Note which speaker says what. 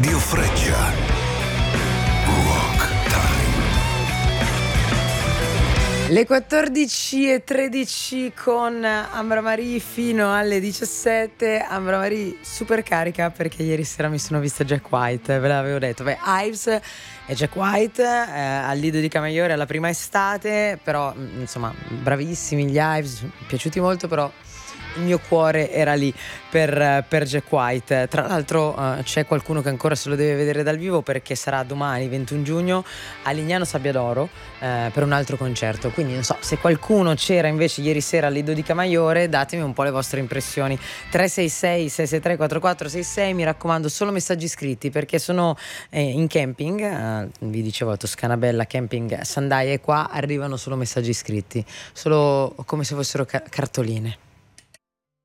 Speaker 1: Radio Freccia. Rock Time.
Speaker 2: Le 14:13 con Ambra Marie fino alle 17. Ambra Marie super carica perché ieri sera mi sono vista Jack White, ve l'avevo detto. Beh, Ives e Jack White al Lido di Camaiore alla prima estate, però insomma bravissimi gli Ives, piaciuti molto, però il mio cuore era lì per Jack White. Tra l'altro c'è qualcuno che ancora se lo deve vedere dal vivo perché sarà domani 21 giugno a Lignano Sabbiadoro per un altro concerto, quindi non so se qualcuno c'era invece ieri sera al Lido di Camaiore, datemi un po' le vostre impressioni. 366 663 4466, mi raccomando solo messaggi scritti perché sono in camping, vi dicevo a Toscana Bella Camping Sandaia, e qua arrivano solo messaggi scritti, solo come se fossero cartoline.